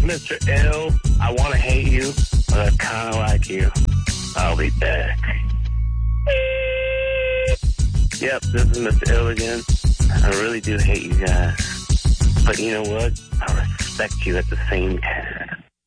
Mr. Ill. I want to hate you, but I kind of like you. I'll be back. Yep, this is Mr. Ill again. I really do hate you guys. But you know what? I respect you at the same time.